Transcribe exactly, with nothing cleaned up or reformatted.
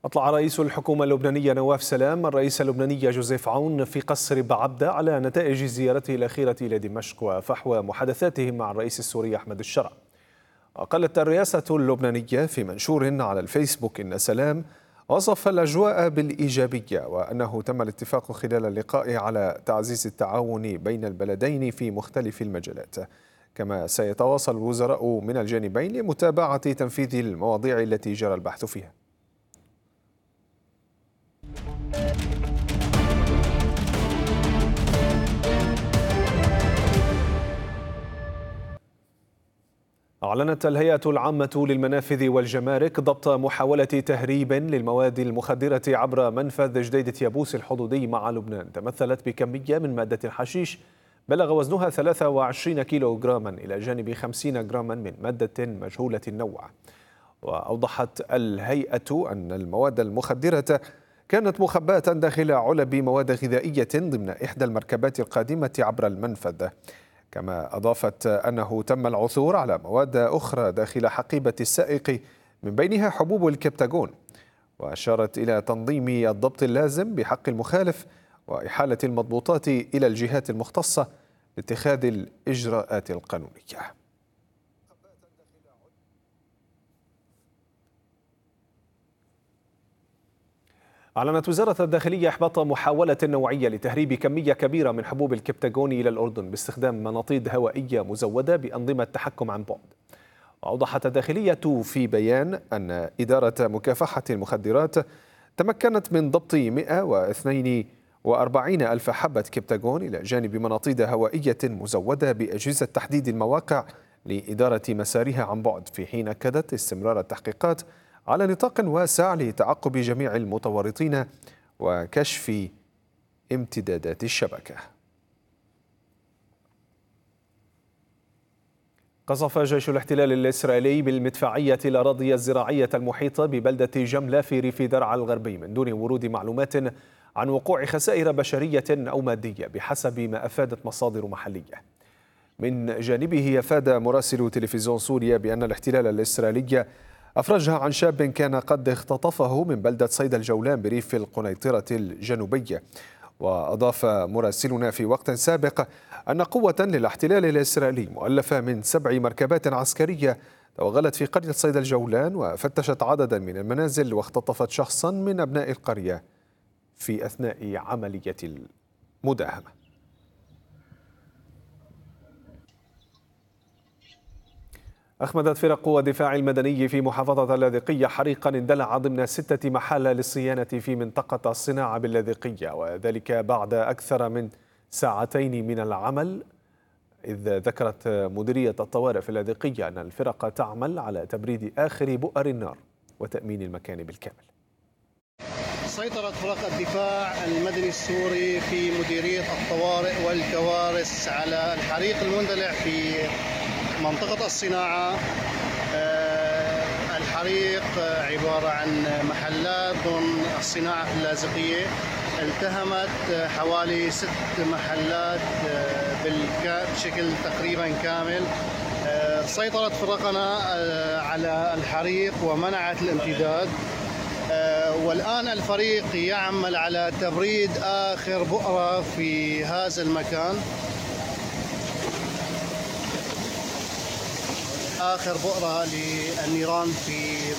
أطلع رئيس الحكومة اللبنانية نواف سلام الرئيس اللبناني جوزيف عون في قصر بعبدة على نتائج زيارته الأخيرة إلى دمشق وفحوى محادثاته مع الرئيس السوري أحمد الشرع. وقالت الرئاسة اللبنانية في منشور على الفيسبوك إن سلام وصف الأجواء بالإيجابية وأنه تم الاتفاق خلال اللقاء على تعزيز التعاون بين البلدين في مختلف المجالات، كما سيتواصل الوزراء من الجانبين لمتابعة تنفيذ المواضيع التي جرى البحث فيها. أعلنت الهيئة العامة للمنافذ والجمارك ضبط محاولة تهريب للمواد المخدرة عبر منفذ جديدة يابوس الحدودي مع لبنان، تمثلت بكمية من مادة الحشيش بلغ وزنها ثلاثة وعشرين كيلوغراما إلى جانب خمسين جراما من مادة مجهولة النوع. وأوضحت الهيئة أن المواد المخدرة كانت مخبأة داخل علب مواد غذائية ضمن إحدى المركبات القادمة عبر المنفذ، كما أضافت أنه تم العثور على مواد أخرى داخل حقيبة السائق من بينها حبوب الكبتاجون، وأشارت إلى تنظيم الضبط اللازم بحق المخالف وإحالة المضبوطات إلى الجهات المختصة لاتخاذ الإجراءات القانونية. أعلنت وزارة الداخلية إحباط محاولة نوعية لتهريب كمية كبيرة من حبوب الكبتاجون إلى الأردن باستخدام مناطيد هوائية مزودة بأنظمة تحكم عن بعد. وأوضحت الداخلية في بيان أن إدارة مكافحة المخدرات تمكنت من ضبط مئة واثنين وأربعين ألف حبة كبتاجون إلى جانب مناطيد هوائية مزودة بأجهزة تحديد المواقع لإدارة مسارها عن بعد، في حين أكدت استمرار التحقيقات على نطاق واسع لتعقب جميع المتورطين وكشف امتدادات الشبكة. قصف جيش الاحتلال الإسرائيلي بالمدفعية الأراضي الزراعية المحيطة ببلدة جملة في ريف درعا الغربي من دون ورود معلومات عن وقوع خسائر بشرية أو مادية بحسب ما أفادت مصادر محلية. من جانبه أفاد مراسل تلفزيون سوريا بأن الاحتلال الإسرائيلي أفرجها عن شاب كان قد اختطفه من بلدة صيدا الجولان بريف القنيطرة الجنوبية. وأضاف مراسلنا في وقت سابق أن قوة للاحتلال الإسرائيلي مؤلفة من سبع مركبات عسكرية توغلت في قرية صيدا الجولان وفتشت عددا من المنازل واختطفت شخصا من أبناء القرية في أثناء عملية المداهمة. أخمدت فرق قوى الدفاع المدني في محافظة اللاذقية حريقا اندلع ضمن ستة محال للصيانة في منطقة الصناعة باللاذقية، وذلك بعد أكثر من ساعتين من العمل، إذ ذكرت مديرية الطوارئ في اللاذقية أن الفرق تعمل على تبريد آخر بؤر النار وتأمين المكان بالكامل. سيطرت فرق الدفاع المدني السوري في مديرية الطوارئ والكوارث على الحريق المندلع في منطقة الصناعة. الحريق عبارة عن محلات ضمن الصناعة في اللاذقية، التهمت حوالي ست محلات بشكل تقريبا كامل. سيطرت فرقنا على الحريق ومنعت الامتداد، والآن الفريق يعمل على تبريد آخر بؤرة في هذا المكان، آخر بؤرة للنيران في